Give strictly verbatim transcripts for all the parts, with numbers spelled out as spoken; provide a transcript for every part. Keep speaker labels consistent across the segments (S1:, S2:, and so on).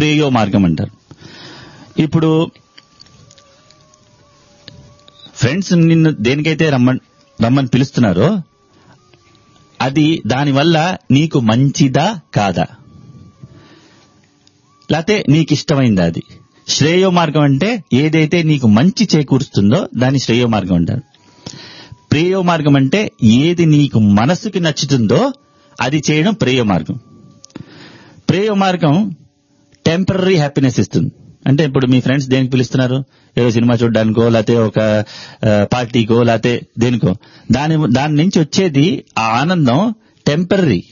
S1: ప్రేయో మార్గం అంటారు. ఇప్పుడు ఫ్రెండ్స్ నిన్ను దేనికైతే రమ్మని రమ్మని పిలుస్తున్నారో అది దానివల్ల నీకు మంచిదా కాదా, లేకపోతే నీకు ఇష్టమైందా? అది శ్రేయో మార్గం అంటే ఏదైతే నీకు మంచి చేకూరుస్తుందో దాన్ని శ్రేయో మార్గం అంటారు. ప్రేయో మార్గం అంటే ఏది నీకు మనసుకి నచ్చుతుందో అది చేయడం ప్రేయో మార్గం. ప్రేయో మార్గం టెంపరరీ హ్యాపీనెస్ ఇస్తుంది. అంటే ఇప్పుడు మీ ఫ్రెండ్స్ దేనికి పిలుస్తున్నారు, ఏదో సినిమా చూడడానికో లేకపోతే ఒక పార్టీకో లేకపోతే దేనికో, దాని దాని నుంచి వచ్చేది ఆ ఆనందం టెంపరరీ,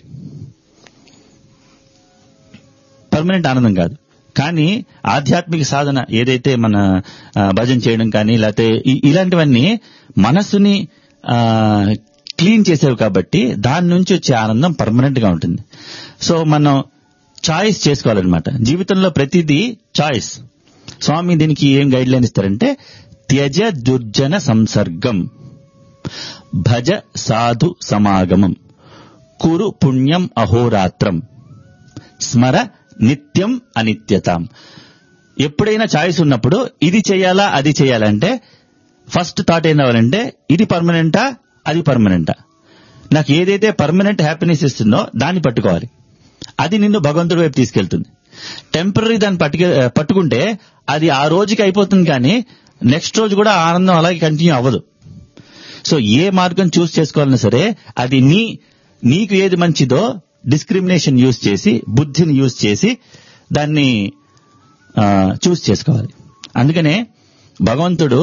S1: పర్మనెంట్ ఆనందం కాదు. కానీ ఆధ్యాత్మిక సాధన ఏదైతే మన భజన చేయడం కానీ లేకపోతే ఇలాంటివన్నీ మనసుని క్లీన్ చేసేవి కాబట్టి దాని నుంచి వచ్చే ఆనందం పర్మనెంట్ గా ఉంటుంది. సో మనం చాయిస్ చేసుకోవాలన్నమాట జీవితంలో, ప్రతిదీ చాయిస్. స్వామి దీనికి ఏం గైడ్ లైన్ ఇస్తారంటే త్యజ దుర్జన సంసర్గం భజ సాధు సమాగమం కురు పుణ్యం అహోరాత్రం స్మర నిత్యం అనిత్యతాం. ఎప్పుడైనా చాయిస్ ఉన్నప్పుడు ఇది చేయాలా అది చేయాలంటే ఫస్ట్ థాట్ ఏం రావాలంటే ఇది పర్మనెంటా అది పర్మనెంటా, నాకు ఏదైతే పర్మనెంట్ హ్యాపీనెస్ ఇస్తుందో దాన్ని పట్టుకోవాలి. అది నిన్ను భగవంతుడి వైపు తీసుకెళ్తుంది. టెంపరరీ దాన్ని పట్టుకు పట్టుకుంటే అది ఆ రోజుకి అయిపోతుంది, కానీ నెక్స్ట్ రోజు కూడా ఆనందం అలాగే కంటిన్యూ అవ్వదు. సో ఏ మార్గం చూస్ చేసుకోవాలన్నా సరే అది నీ నీకు ఏది మంచిదో డిస్క్రిమినేషన్ యూజ్ చేసి, బుద్ధిని యూజ్ చేసి దాన్ని చూస్ చేసుకోవాలి. అందుకనే భగవంతుడు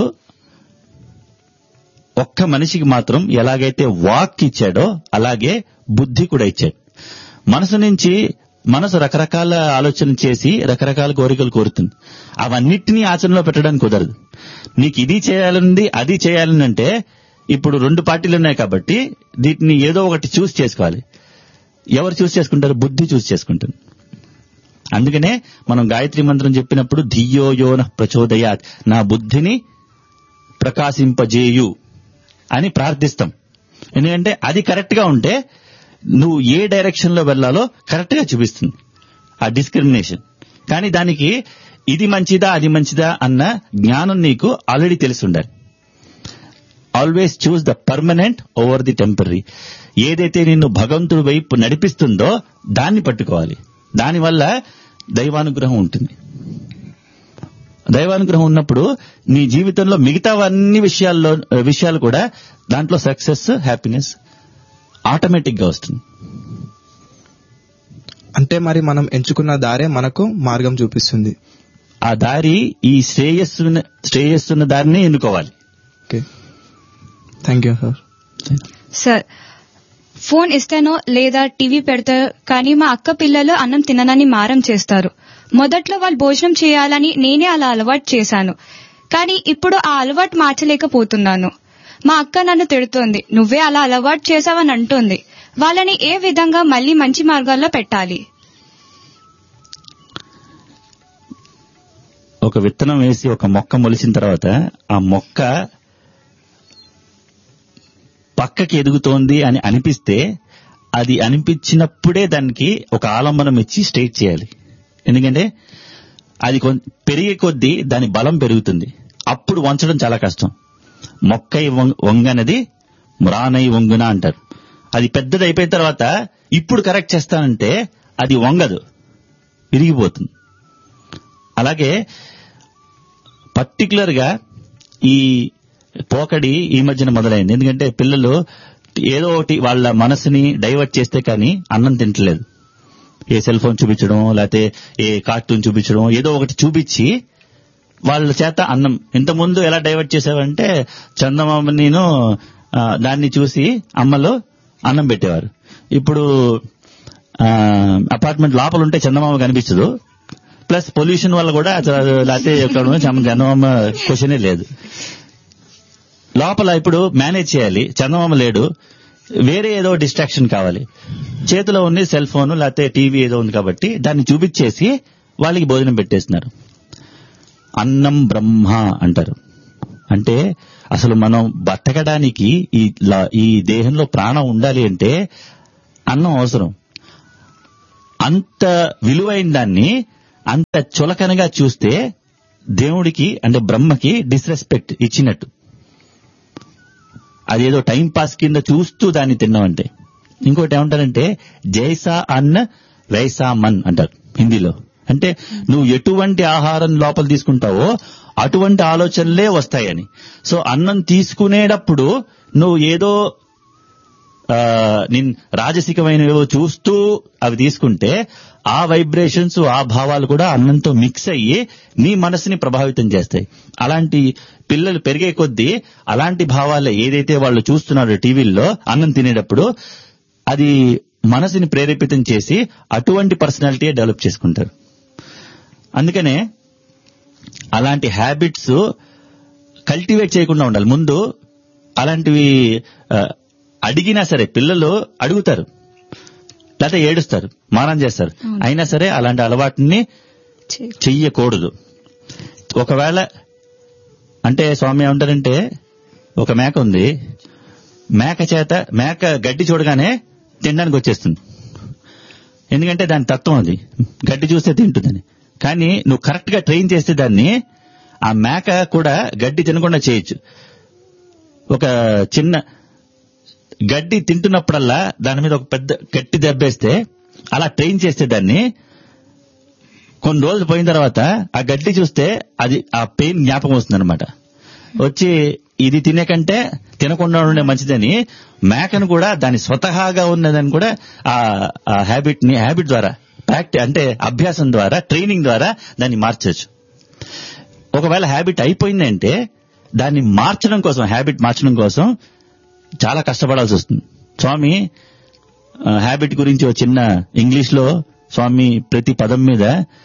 S1: ఒక్క మనిషికి మాత్రం ఎలాగైతే వాక్ ఇచ్చాడో అలాగే బుద్ధి కూడా ఇచ్చాడు. మనసు నుంచి మనసు రకరకాల ఆలోచన చేసి రకరకాల కోరికలు కోరుతుంది. అవన్నిటినీ ఆచరణలో పెట్టడానికి కుదరదు. నీకు ఇది చేయాలనుంది అది చేయాలని అంటే ఇప్పుడు రెండు పార్టీలు ఉన్నాయి కాబట్టి వీటిని ఏదో ఒకటి చూస్ చేసుకోవాలి. ఎవరు చూస్ చేసుకుంటారు? బుద్ధి చూస్ చేసుకుంటుంది. అందుకనే మనం గాయత్రి మంత్రం చెప్పినప్పుడు ధియో యోన ప్రచోదయాత్, నా బుద్ధిని ప్రకాశింపజేయు అని ప్రార్థిస్తాం. ఎందుకంటే అది కరెక్ట్ గా ఉంటే నువ్వు ఏ డైరెక్షన్ లో వెళ్లాలో కరెక్ట్ గా చూపిస్తుంది ఆ డిస్క్రిమినేషన్. కానీ దానికి ఇది మంచిదా అది మంచిదా అన్న జ్ఞానం నీకు ఆల్రెడీ తెలిసి ఉండాలి. Always choose the permanent over the temporary. ఏదైతే నిన్ను భగవంతుడి వైపు నడిపిస్తుందో దాన్ని పట్టుకోవాలి. దానివల్ల దైవానుగ్రహం ఉంటుంది. దైవానుగ్రహం ఉన్నప్పుడు నీ జీవితంలో మిగతావన్నీ విషయాల్లో విషయాలు కూడా దాంట్లో సక్సెస్, హ్యాపీనెస్ ఆటోమేటిక్ గా వస్తుంది.
S2: అంటే మరి మనం ఎంచుకున్న దారే మనకు మార్గం చూపిస్తుంది.
S1: ఆ దారి ఈ శ్రేయస్సు శ్రేయస్సున్న దారిని ఎన్నుకోవాలి.
S2: Okay, thank you sir.
S3: Sir, phone ఇస్తేనో లేదా టీవీ పెడతారు, కానీ మా అక్క పిల్లలు అన్నం తిననని మారం చేస్తారు. మొదట్లో వాళ్ళు భోజనం చేయాలని నేనే అలా అలవాటు చేశాను, కానీ ఇప్పుడు ఆ అలవాటు మార్చలేకపోతున్నాను. మా అక్క నన్ను తిడుతోంది, నువ్వే అలా అలవాటు చేశావని అంటోంది. వాళ్ళని ఏ విధంగా మళ్లీ మంచి మార్గాల్లో పెట్టాలి?
S1: ఒక విత్తనం వేసి ఒక మొక్క మొలిసిన తర్వాత ఆ మొక్క పక్కకి ఎదుగుతోంది అని అనిపిస్తే అది అనిపించినప్పుడే దానికి ఒక ఆలంబనం ఇచ్చి స్ట్రైట్ చేయాలి. ఎందుకంటే అది పెరిగే కొద్దీ దాని బలం పెరుగుతుంది. అప్పుడు వంచడం చాలా కష్టం. మొక్కై వంగనది మ్రానై వంగున అంటారు. అది పెద్దది అయిపోయిన తర్వాత ఇప్పుడు కరెక్ట్ చేస్తానంటే అది వంగదు, విరిగిపోతుంది. అలాగే పర్టికులర్ గా ఈ పోకడి ఈ మధ్యన మొదలైంది. ఎందుకంటే పిల్లలు ఏదో ఒకటి వాళ్ళ మనసుని డైవర్ట్ చేస్తే కానీ అన్నం తింటలేదు. ఏ సెల్ ఫోన్ చూపించడం, లేకపోతే ఏ కార్టూన్ చూపించడం, ఏదో ఒకటి చూపించి వాళ్ళ చేత అన్నం. ఇంతకుముందు ఎలా డైవర్ట్ చేసేవారంటే చందమామ నేను దాన్ని చూసి అమ్మలో అన్నం పెట్టేవారు. ఇప్పుడు అపార్ట్మెంట్ లోపల ఉంటే చందమామ కనిపించదు, ప్లస్ పొల్యూషన్ వల్ల కూడా లేకపోతే చందమామ క్వశ్చనే లేదు. లోపల ఇప్పుడు మేనేజ్ చేయాలి, చందమామ లేడు, వేరే ఏదో డిస్ట్రాక్షన్ కావాలి. చేతిలో ఉంది సెల్ ఫోన్ లేకపోతే టీవీ ఏదో ఉంది కాబట్టి దాన్ని చూపించేసి వాళ్ళకి భోజనం పెట్టేస్తున్నారు. అన్నం బ్రహ్మ అంటారు. అంటే అసలు మనం బతకడానికి ఈ ఈ దేహంలో ప్రాణం ఉండాలి అంటే అన్నం అవసరం. అంత విలువైన దాన్ని అంత చులకనగా చూస్తే దేవుడికి అంటే బ్రహ్మకి డిస్రెస్పెక్ట్ ఇచ్చినట్టు. అదేదో టైం పాస్ కింద చూస్తూ దాన్ని తిన్నామంటే. ఇంకోటి ఏమంటారంటే జైసా అన్న వైసా మన్ అంటారు హిందీలో. అంటే నువ్వు ఎటువంటి ఆహారం లోపల తీసుకుంటావో అటువంటి ఆలోచనలే వస్తాయని. సో అన్నం తీసుకునేటప్పుడు నువ్వు ఏదో నిన్ రాజసికమైనవేవో చూస్తూ అవి తీసుకుంటే ఆ వైబ్రేషన్స్ ఆ భావాలు కూడా అన్నంతో మిక్స్ అయ్యి నీ మనసుని ప్రభావితం చేస్తాయి. అలాంటి పిల్లలు పెరిగే కొద్దీ అలాంటి భావాలే ఏదైతే వాళ్ళు చూస్తున్నారో టీవీల్లో అన్నం తినేటప్పుడు అది మనసుని ప్రేరేపితం చేసి అటువంటి పర్సనాలిటీ డెవలప్ చేసుకుంటారు. అందుకనే అలాంటి హ్యాబిట్స్ కల్టివేట్ చేయకుండా ఉండాలి. ముందు అలాంటివి అడిగినా సరే పిల్లలు అడుగుతారు, లేకపోతే ఏడుస్తారు, మారం చేస్తారు, అయినా సరే అలాంటి అలవాటుని చెయ్యకూడదు. ఒకవేళ అంటే స్వామి ఏమంటారంటే ఒక మేక ఉంది, మేక చేత మేక గడ్డి చూడగానే తినడానికి వచ్చేస్తుంది. ఎందుకంటే దాని తత్వం అది, గడ్డి చూస్తే తింటుందని. కానీ నువ్వు కరెక్ట్ గా ట్రైన్ చేస్తే దాన్ని ఆ మేక కూడా గడ్డి తినకుండా చేయొచ్చు. ఒక చిన్న గడ్డి తింటున్నప్పుడల్లా దాని మీద ఒక పెద్ద గట్టి దెబ్బేస్తే అలా ట్రైన్ చేస్తే దాన్ని కొన్ని రోజులు పోయిన తర్వాత ఆ గడ్డి చూస్తే అది ఆ పెయిన్ జ్ఞాపకం వస్తుంది అనమాట. వచ్చి ఇది తినే కంటే తినకుండా ఉండే మంచిదని మేకను కూడా దాని స్వతహాగా ఉన్నదని కూడా ఆ హ్యాబిట్ ని హ్యాబిట్ ద్వారా ప్రాక్టీ అంటే అభ్యాసం ద్వారా ట్రైనింగ్ ద్వారా దాన్ని మార్చవచ్చు. ఒకవేళ హ్యాబిట్ అయిపోయిందంటే దాన్ని మార్చడం కోసం హ్యాబిట్ మార్చడం కోసం చాలా కష్టపడాల్సి వస్తుంది. స్వామి హ్యాబిట్ గురించి ఒక చిన్న ఇంగ్లీష్ లో స్వామి ప్రతి పదం మీద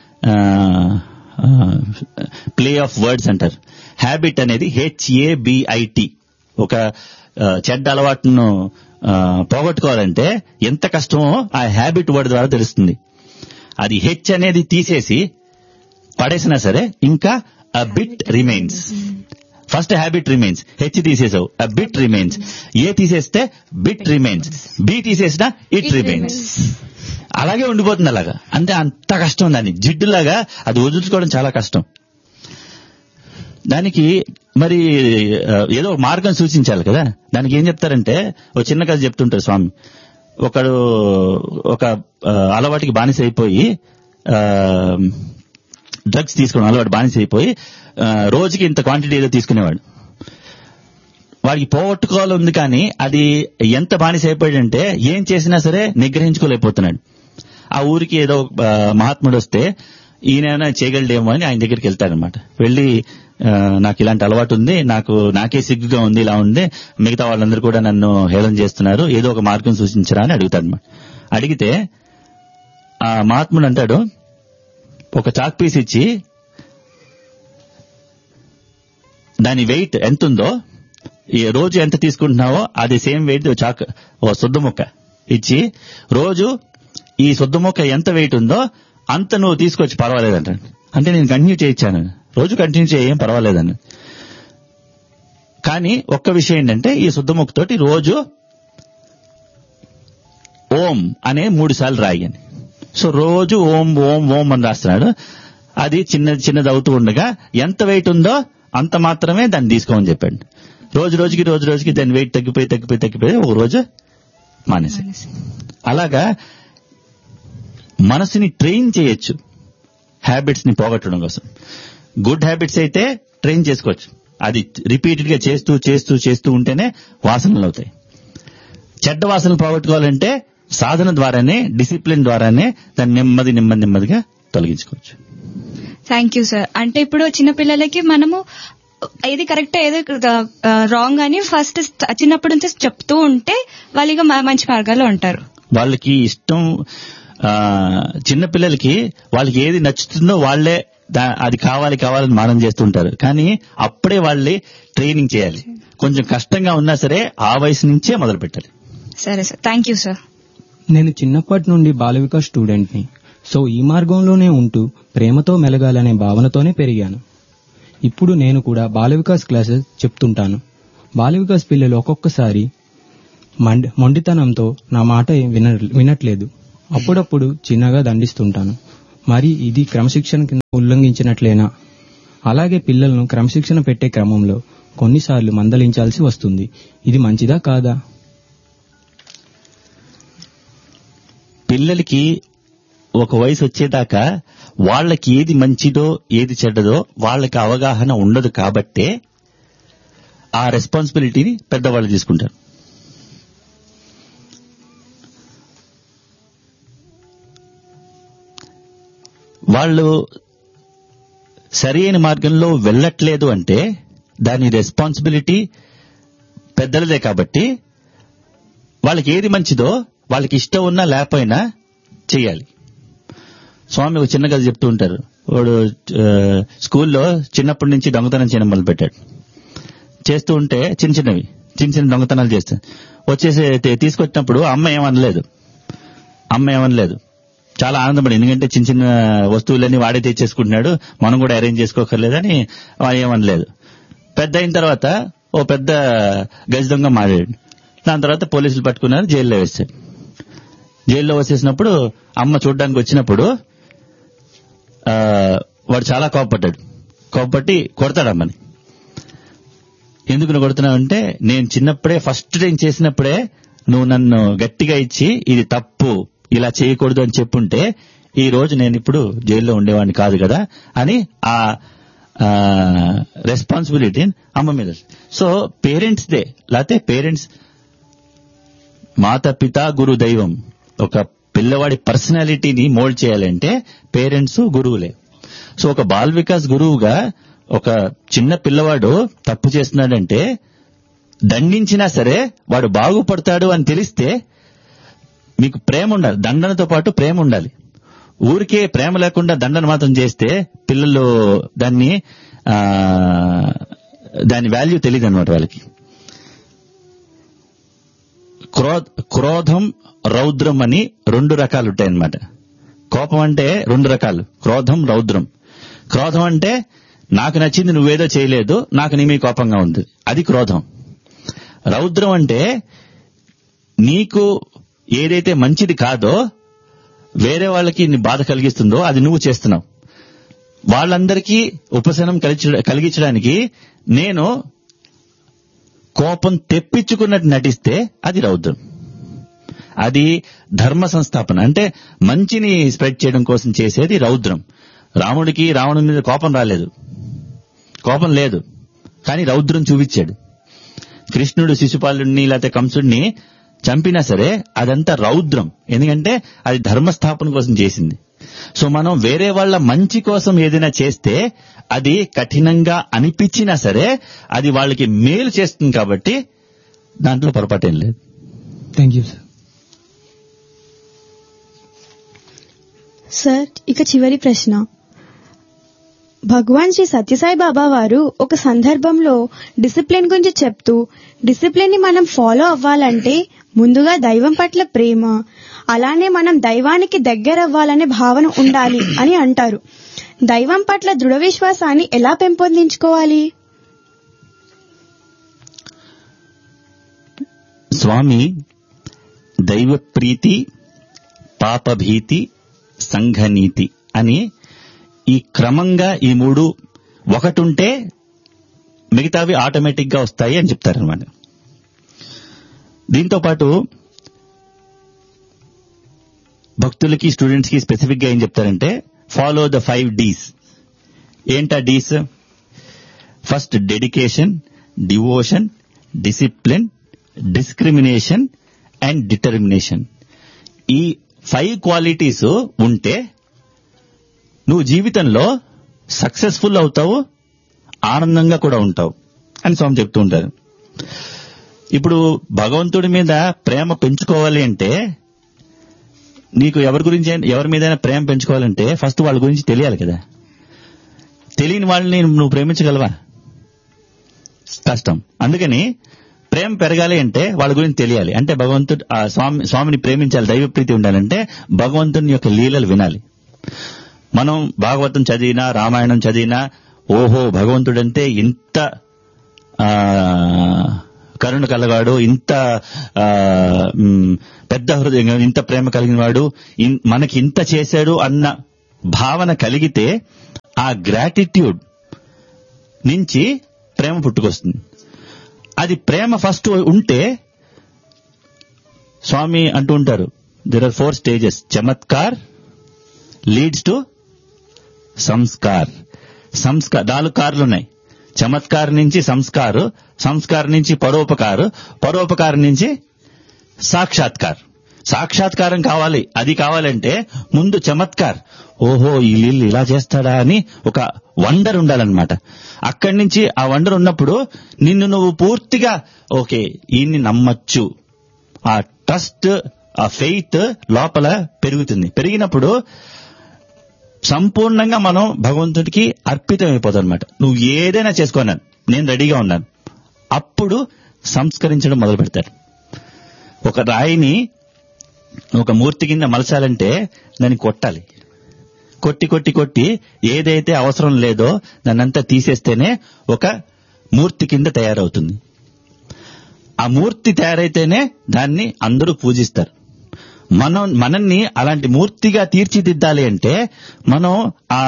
S1: ప్లే ఆఫ్ వర్డ్స్ అంటారు. హ్యాబిట్ అనేది హెచ్ఏబిఐటి. ఒక చెడ్డ అలవాటును పోగొట్టుకోవాలంటే ఎంత కష్టమో ఆ హ్యాబిట్ వర్డ్ ద్వారా తెలుస్తుంది. అది హెచ్ అనేది తీసేసి పడేసినా సరే ఇంకా a bit remains. First habit remains, H తీసేసావు a bit remains, ఏ తీసేస్తే bit remains, B తీసేసినా it remains. అలాగే ఉండిపోతుంది. అలాగా అంటే అంత కష్టం, దాన్ని జిడ్డులాగా అది వదులుకోవడం చాలా కష్టం. దానికి మరి ఏదో మార్గం సూచించాలి కదా. దానికి ఏం చెప్తారంటే ఒక చిన్న కథ చెప్తుంటారు స్వామి. ఒకడు ఒక అలవాటుకి బానిస అయిపోయి డ్రగ్స్ తీసుకోవడం అలవాటు బానిస అయిపోయి రోజుకి ఇంత క్వాంటిటీ ఏదో తీసుకునేవాడు. వాడికి పోగొట్టుకోవాలి ఉంది కానీ అది ఎంత బానిస అయిపోయాడంటే ఏం చేసినా సరే నిగ్రహించుకోలేకపోతున్నాడు. ఆ ఊరికి ఏదో మహాత్ముడు వస్తే ఈయన చేయగలడేమో అని ఆయన దగ్గరికి వెళ్తారనమాట. వెళ్ళి నాకు ఇలాంటి అలవాటు ఉంది, నాకు నాకే సిగ్గుగా ఉంది, ఇలా ఉంది, మిగతా వాళ్ళందరూ కూడా నన్ను హేళన చేస్తున్నారు, ఏదో ఒక మార్గం సూచించరా అని అడుగుతారు అనమాట. అడిగితే ఆ మహాత్ముడు అంటాడు, ఒక చాక్ పీస్ ఇచ్చి దాని వెయిట్ ఎంత ఉందో, ఈ రోజు ఎంత తీసుకుంటున్నావో అది సేమ్ వెయిట్ చాక్ ఓ శుద్ధ ముక్క ఇచ్చి రోజు ఈ శుద్ధ ముక్క ఎంత వెయిట్ ఉందో అంత నువ్వు తీసుకొచ్చి పర్వాలేదంట. అంటే నేను కంటిన్యూ చేయించాను, రోజు కంటిన్యూ చేయం పర్వాలేదని. కానీ ఒక్క విషయం ఏంటంటే ఈ శుద్ధ ముక్కతోటి రోజు ఓం అనే మూడు సార్లు రాయని. సో రోజు ఓం ఓం ఓం అని రాస్తున్నాడు. అది చిన్నది చిన్నది అవుతూ ఉండగా ఎంత వెయిట్ ఉందో అంత మాత్రమే దాన్ని తీసుకోమని చెప్పాడు. రోజు రోజుకి రోజు రోజుకి దాని వెయిట్ తగ్గిపోయి తగ్గిపోయి తగ్గిపోయి ఒక రోజు మానేసి. అలాగా మనసుని ట్రైన్ చేయొచ్చు హ్యాబిట్స్ ని పోగొట్టడం కోసం. గుడ్ హ్యాబిట్స్ అయితే ట్రైన్ చేసుకోవచ్చు. అది రిపీటెడ్ గా చేస్తూ చేస్తూ చేస్తూ ఉంటేనే వాసనలు అవుతాయి. చెడ్డ వాసనలు పోగొట్టుకోవాలంటే సాధన ద్వారానే, డిసిప్లిన్ ద్వారానే దాన్ని నెమ్మది నెమ్మది నెమ్మదిగా తొలగించుకోవచ్చు.
S3: Thank you sir. అంటే ఇప్పుడు చిన్నపిల్లలకి మనము ఏది కరెక్ట్ ఏది రాంగ్ అని ఫస్ట్ చిన్నప్పటి నుంచి చెప్తూ ఉంటే వాళ్ళు మంచి మార్గాల్లో ఉంటారు.
S1: వాళ్ళకి ఇష్టం, చిన్నపిల్లలకి వాళ్ళకి ఏది నచ్చుతుందో వాళ్లే అది కావాలి కావాలని మానం చేస్తుంటారు. కానీ అప్పుడే వాళ్ళే ట్రైనింగ్ చేయాలి. కొంచెం కష్టంగా ఉన్నా సరే ఆ వయసు నుంచే మొదలు పెట్టాలి.
S3: సరే సార్, థ్యాంక్ యూ సార్.
S4: నేను చిన్నప్పటి నుండి బాల వికాస్ స్టూడెంట్ ని. సో ఈ మార్గంలోనే ఉంటూ ప్రేమతో మెలగాలనే భావనతోనే పెరిగాను. ఇప్పుడు నేను కూడా బాల వికాస్ క్లాసెస్ చెప్తుంటాను. బాల వికాస్ పిల్లలు ఒక్కొక్కసారి మొండితనంతో నా మాట విన వినట్లేదు. అప్పుడప్పుడు చిన్నగా దండిస్తుంటాను. మరి ఇది క్రమశిక్షణ కింద ఉల్లంఘించినట్లేనా? అలాగే పిల్లలను క్రమశిక్షణ పెట్టే క్రమంలో కొన్నిసార్లు మందలించాల్సి వస్తుంది. ఇది మంచిదా కాదా?
S1: పిల్లలకి ఒక వయసు వచ్చేదాకా వాళ్ళకి ఏది మంచిదో ఏది చెడ్డదో వాళ్ళకి అవగాహన ఉండదు కాబట్టే ఆ రెస్పాన్సిబిలిటీని పెద్దవాళ్ళు తీసుకుంటారు. వాళ్ళు సరైన మార్గంలో వెళ్ళట్లేదు అంటే దాని రెస్పాన్సిబిలిటీ పెద్దలదే కాబట్టి వాళ్ళకి ఏది మంచిదో వాళ్ళకి ఇష్టం ఉన్నా లేకపోయినా చెయ్యాలి. స్వామి ఒక చిన్న కథ చెప్తూ ఉంటారు. వాడు స్కూల్లో చిన్నప్పటి నుంచి దొంగతనం చేయడం మొదలు పెట్టాడు. చేస్తూ ఉంటే చిన్న చిన్నవి చిన్న చిన్న దొంగతనాలు చేస్తే వచ్చేసి తీసుకొచ్చినప్పుడు అమ్మ ఏమనలేదు అమ్మ ఏమనలేదు చాలా ఆనందపడి, ఎందుకంటే చిన్న చిన్న వస్తువులన్నీ వాడే తెచ్చేసుకుంటున్నాడు, మనం కూడా అరేంజ్ చేసుకోకర్లేదని వాడు ఏమనలేదు. పెద్ద అయిన తర్వాత ఓ పెద్ద గజ దొంగ మారాడు. దాని తర్వాత పోలీసులు పట్టుకున్నారు, జైల్లో వేశారు. జైల్లో వేసేసినప్పుడు అమ్మ చూడ్డానికి వచ్చినప్పుడు వాడు చాలా కోపపడ్డాడు. కోపపట్టి కొడతాడు అమ్మని. ఎందుకు నువ్వు కొడుతున్నావంటే, నేను చిన్నప్పుడే ఫస్ట్ టైం చేసినప్పుడే నువ్వు నన్ను గట్టిగా ఇచ్చి ఇది తప్పు ఇలా చేయకూడదు అని చెప్పుంటే ఈ రోజు నేను ఇప్పుడు జైల్లో ఉండేవాడిని కాదు కదా అని ఆ రెస్పాన్సిబిలిటీ అమ్మ మీద. సో పేరెంట్స్ దే, లేకపోతే పేరెంట్స్ మాత పిత గురు దైవం. ఒక పిల్లవాడి పర్సనాలిటీని మోల్డ్ చేయాలంటే పేరెంట్స్ గురువులే. సో ఒక బాల్ వికాస్ గురువుగా ఒక చిన్న పిల్లవాడు తప్పు చేస్తున్నాడంటే దండించినా సరే వాడు బాగుపడతాడు అని తెలిస్తే మీకు ప్రేమ ఉండాలి, దండనతో పాటు ప్రేమ ఉండాలి. ఊరికే ప్రేమ లేకుండా దండన మాత్రం చేస్తే పిల్లలు దాన్ని దాని వాల్యూ తెలియదు అనమాట వాళ్ళకి. క్రోధం రౌద్రం అని రెండు రకాలు ఉంటాయన్నమాట. కోపం అంటే రెండు రకాలు, క్రోధం రౌద్రం. క్రోధం అంటే నాకు నచ్చింది నువ్వేదో చేయలేదు, నాకు నీ మీద కోపంగా ఉంది, అది క్రోధం. రౌద్రం అంటే నీకు ఏదైతే మంచిది కాదో వేరే వాళ్ళకి నీ బాధ కలిగిస్తుందో అది నువ్వు చేస్తున్నావు. వాళ్ళందరికీ ఉపశమనం కలిగించడానికి నేను కోపం తెప్పించుకున్నట్టు నటిస్తే అది రౌద్రం. అది ధర్మ సంస్థాపన, అంటే మంచిని స్ప్రెడ్ చేయడం కోసం చేసేది రౌద్రం. రాముడికి రావణుడి మీద కోపం రాలేదు, కోపం లేదు, కానీ రౌద్రం చూపించాడు. కృష్ణుడు శిశుపాలుడిని లేకపోతే కంసుడిని చంపినా సరే అదంతా రౌద్రం, ఎందుకంటే అది ధర్మస్థాపన కోసం చేసింది. సో మనం వేరే వాళ్ళ మంచి కోసం ఏదైనా చేస్తే అది కఠినంగా అనిపించినా సరే అది వాళ్ళకి మేలు చేస్తుంది కాబట్టి దాంట్లో పొరపాటేం లేదు.
S4: Thank you sir.
S5: సార్, ఇక చివరి ప్రశ్న. భగవాన్ శ్రీ సత్యసాయి బాబా వారు ఒక సందర్భంలో డిసిప్లిన్ గురించి చెప్తూ, డిసిప్లిన్ ని మనం ఫాలో అవ్వాలంటే ముందుగా దైవం పట్ల ప్రేమ, అలానే మనం దైవానికి దగ్గర అవ్వాలనే భావన ఉండాలి అని అంటారు. దైవం పట్ల దృఢ విశ్వాసాన్ని ఎలా పెంపొందించుకోవాలి?
S1: స్వామి దైవ ప్రీతి, పాపభీతి, సంఘనీతి అని ఈ క్రమంగా ఈ మూడు ఒకటుంటే మిగతావి ఆటోమేటిక్ గా వస్తాయి అని చెప్తారనమాట. దీంతో పాటు భక్తులకి స్టూడెంట్స్ కి స్పెసిఫిక్ గా ఏం చెప్తారంటే ఫాలో ద ఫైవ్ డీస్. ఏంటా డీస్? First dedication, devotion, discipline, discrimination and determination. ఈ ఫైవ్ క్వాలిటీస్ ఉంటే నువ్వు జీవితంలో సక్సెస్ఫుల్ అవుతావు, ఆనందంగా కూడా ఉంటావు అని స్వామి చెప్తూ ఉంటారు. ఇప్పుడు భగవంతుడి మీద ప్రేమ పెంచుకోవాలి అంటే నీకు ఎవరి గురించి ఎవరి మీదైనా ప్రేమ పెంచుకోవాలంటే ఫస్ట్ వాళ్ళ గురించి తెలియాలి కదా. తెలియని వాళ్ళని నువ్వు ప్రేమించగలవా? కష్టం. అందుకని ప్రేమ పెరగాలి అంటే వాళ్ళ గురించి తెలియాలి. అంటే భగవంతుడు ఆ స్వామి స్వామిని ప్రేమించాలి, దైవ ప్రీతి ఉండాలంటే భగవంతుని యొక్క లీలలు వినాలి. మనం భాగవతం చదివినా రామాయణం చదివినా ఓహో భగవంతుడంటే ఇంత కరుణ కలగాడు, ఇంత పెద్ద హృదయం, ఇంత ప్రేమ కలిగిన వాడు, మనకి ఇంత చేశాడు అన్న భావన కలిగితే ఆ గ్రాటిట్యూడ్ నుంచి ప్రేమ పుట్టుకొస్తుంది. అది ప్రేమ ఫస్ట్ ఉంటే, స్వామి అంటూ ఉంటారు, there are four stages. Chamatkar leads to Sanskar. Sanskar నాలుగు కార్లు ఉన్నాయి. చమత్కార్ నుంచి సంస్కారు, సంస్కార్ నుంచి పరోపకారు, పరోపకారం నుంచి సాక్షాత్కార్. సాక్షాత్కారం కావాలి. అది కావాలంటే ముందు చమత్కార్, ఓహో ఈ లీలు ఇలా చేస్తాడా అని ఒక వండర్ ఉండాలన్నమాట. అక్కడి నుంచి ఆ వండర్ ఉన్నప్పుడు నిన్ను నువ్వు పూర్తిగా ఓకే ఈయన్ని నమ్మచ్చు, ఆ ట్రస్ట్, ఆ ఫెయిత్ లోపల పెరుగుతుంది. పెరిగినప్పుడు సంపూర్ణంగా మనం భగవంతుడికి అర్పితం అయిపోతాం అనమాట. నువ్వు ఏదైనా చేసుకోన్నాను, నేను రెడీగా ఉన్నాను. అప్పుడు సంస్కరించడం మొదలు పెడతారు. ఒక రాయిని ఒక మూర్తి కింద మలచాలంటే దాన్ని కొట్టాలి. కొట్టి కొట్టి కొట్టి ఏదైతే అవసరం లేదో దాన్నంతా తీసేస్తేనే ఒక మూర్తి కింద తయారవుతుంది. ఆ మూర్తి తయారైతేనే దాన్ని అందరూ పూజిస్తారు. మనం మనల్ని అలాంటి మూర్తిగా తీర్చిదిద్దాలి అంటే మనం ఆ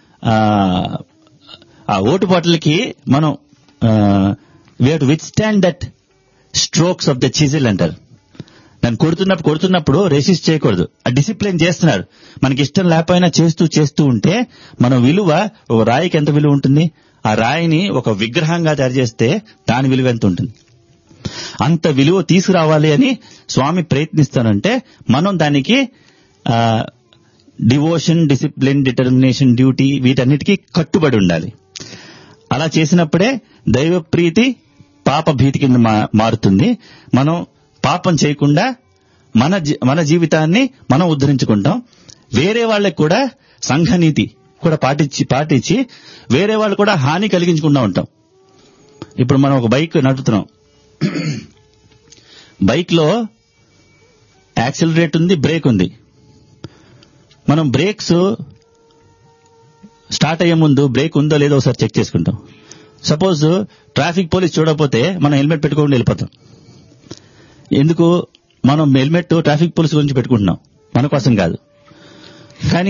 S1: ఆ ఓటుపాట్లకి మనం we have to with stand that strokes of the chisel అంటారు. దాన్ని కొడుతున్నప్పుడు కొడుతున్నప్పుడు రెసిస్ట్ చేయకూడదు. ఆ డిసిప్లిన్ చేస్తున్నారు. మనకి ఇష్టం లేకపోయినా చేస్తూ చేస్తూ ఉంటే మన విలువ, ఒక రాయికి ఎంత విలువ ఉంటుంది, ఆ రాయిని ఒక విగ్రహంగా తయారు చేస్తే దాని విలువ ఎంత ఉంటుంది. అంత విలువ తీసుకురావాలి అని స్వామి ప్రయత్నిస్తానంటే మనం దానికి డివోషన్, డిసిప్లిన్, డిటర్మినేషన్, డ్యూటీ వీటన్నిటికీ కట్టుబడి ఉండాలి. అలా చేసినప్పుడే దైవ ప్రీతి పాప భీతి కింద మారుతుంది. మనం పాపం చేయకుండా మన మన జీవితాన్ని మనం ఉద్ధరించుకుంటాం. వేరే వాళ్ళకి కూడా సంఘనీతి కూడా పాటించి పాటించి వేరే వాళ్ళు కూడా హాని కలిగించుకుంటూ ఉంటాం. ఇప్పుడు మనం ఒక బైక్ నడుపుతున్నాం. బైక్ లో యాక్సిలరేట్ ఉంది, బ్రేక్ ఉంది. మనం బ్రేక్స్ స్టార్ట్ అయ్యే ముందు బ్రేక్ ఉందో లేదో ఒకసారి చెక్ చేసుకుంటాం. సపోజ్ ట్రాఫిక్ పోలీస్ చూడకపోతే మనం హెల్మెట్ పెట్టుకోకుండా వెళ్ళిపోతాం. ఎందుకు? మనం హెల్మెట్ ట్రాఫిక్ పోలీస్ గురించి పెట్టుకుంటున్నాం, మన కోసం కాదు. కానీ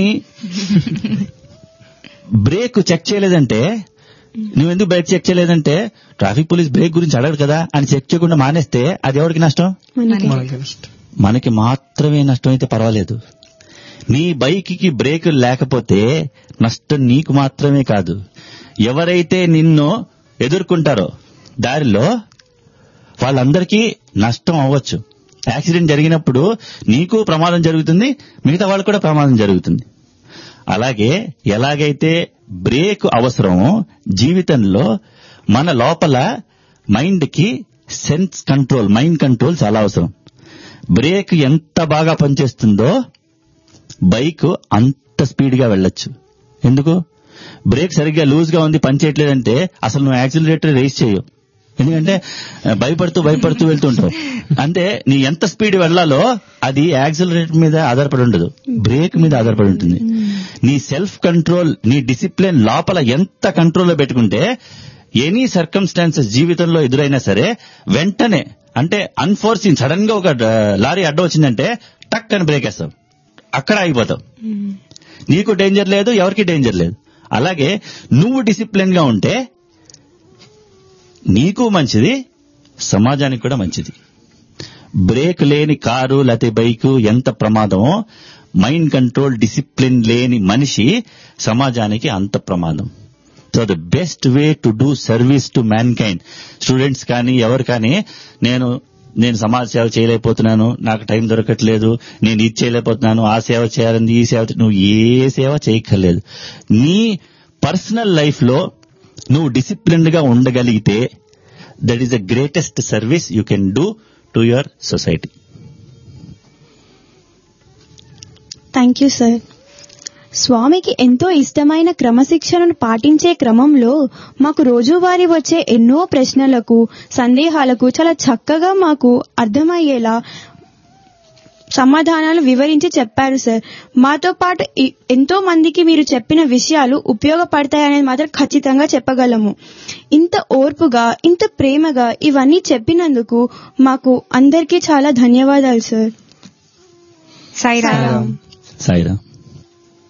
S1: బ్రేక్ చెక్ చేయలేదంటే, నువ్వెందుకు బ్రేక్ చెక్ చేయలేదంటే ట్రాఫిక్ పోలీస్ బ్రేక్ గురించి అడగడు కదా అని చెక్ చేయకుండా మానేస్తే అది ఎవరికి నష్టం? మనకి మాత్రమే నష్టం. అయితే పర్వాలేదు. నీ బైక్ కి బ్రేక్ లేకపోతే నష్టం నీకు మాత్రమే కాదు, ఎవరైతే నిన్ను ఎదుర్కొంటారో దారిలో వాళ్ళందరికీ నష్టం అవ్వచ్చు. యాక్సిడెంట్ జరిగినప్పుడు నీకు ప్రమాదం జరుగుతుంది, మిగతా వాళ్ళకు కూడా ప్రమాదం జరుగుతుంది. అలాగే ఎలాగైతే బ్రేక్ అవసరమో జీవితంలో మన లోపల మైండ్ కి సెన్స్ కంట్రోల్, మైండ్ కంట్రోల్ చాలా అవసరం. బ్రేక్ ఎంత బాగా పనిచేస్తుందో బైక్ అంత స్పీడ్ గా వెళ్ళొచ్చు. ఎందుకు? బ్రేక్ సరిగ్గా లూజ్ గా ఉంది, పనిచేయట్లేదంటే అసలు నువ్వు యాక్సిలరేటర్ రేస్ చేయవు. ఎందుకంటే భయపడుతూ భయపడుతూ వెళ్తుంటావు. అంటే నీ ఎంత స్పీడ్ వెళ్లాలో అది యాక్సిలరేటర్ మీద ఆధారపడి ఉండదు, బ్రేక్ మీద ఆధారపడి ఉంటుంది. నీ సెల్ఫ్ కంట్రోల్, నీ డిసిప్లిన్ లోపల ఎంత కంట్రోల్లో పెట్టుకుంటే ఎనీ సర్కమ్స్టాన్సెస్ జీవితంలో ఎదురైనా సరే వెంటనే, అంటే అన్ఫోర్సీన్ సడన్ గా ఒక లారీ అడ్డం వచ్చిందంటే టక్ అని బ్రేక్ వేస్తావు, అక్కడ ఆగిపోతావు. నీకు డేంజర్ లేదు, ఎవరికి డేంజర్ లేదు. అలాగే నువ్వు డిసిప్లిన్ గా ఉంటే నీకు మంచిది, సమాజానికి కూడా మంచిది. బ్రేక్ లేని కారు లేకపోతే బైకు ఎంత ప్రమాదమో, మైండ్ కంట్రోల్, డిసిప్లిన్ లేని మనిషి సమాజానికి అంత ప్రమాదం. So the best way to do service to man kind. Students కానీ ఎవరు కానీ, నేను నేను సమాజ సేవ చేయలేకపోతున్నాను, నాకు టైం దొరకట్లేదు, నేను ఇది చేయలేకపోతున్నాను, ఆ సేవ చేయాలని, ఈ సేవ, నువ్వు ఏ సేవ చేయక్కర్లేదు. నీ పర్సనల్ లైఫ్ లో నువ్వు డిసిప్లిన్డ్ గా ఉండగలిగితే that is the greatest service you can do to your society.
S5: Thank you sir. స్వామికి ఎంతో ఇష్టమైన క్రమశిక్షణను పాటించే క్రమంలో మాకు రోజువారీ వచ్చే ఎన్నో ప్రశ్నలకు, సందేహాలకు చాలా చక్కగా మాకు అర్థమయ్యేలా సమాధానాలు వివరించి చెప్పారు సార్. మాతో పాటు ఎంతో మందికి మీరు చెప్పిన విషయాలు ఉపయోగపడతాయనేది మాత్రం ఖచ్చితంగా చెప్పగలము. ఇంత ఓర్పుగా, ఇంత ప్రేమగా ఇవన్నీ చెప్పినందుకు మాకు అందరికీ చాలా ధన్యవాదాలు సార్.
S3: సాయిరామ్.
S1: సాయిరామ్.